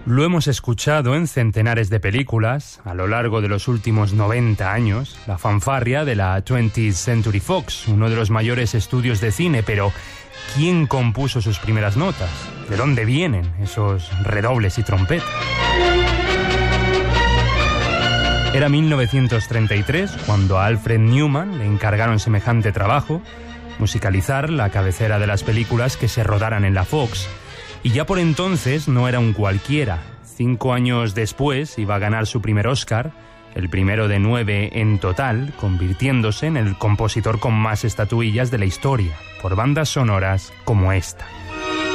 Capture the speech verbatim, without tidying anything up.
Lo hemos escuchado en centenares de películas a lo largo de los últimos noventa años, la fanfarria de la twentieth Century Fox, uno de los mayores estudios de cine, pero ¿quién compuso sus primeras notas? ¿De dónde vienen esos redobles y trompetas? Era mil novecientos treinta y tres cuando a Alfred Newman le encargaron semejante trabajo, musicalizar la cabecera de las películas que se rodaran en la Fox. Y ya por entonces no era un cualquiera. Cinco años después iba a ganar su primer Oscar, el primero de nueve en total, convirtiéndose en el compositor con más estatuillas de la historia, por bandas sonoras como esta.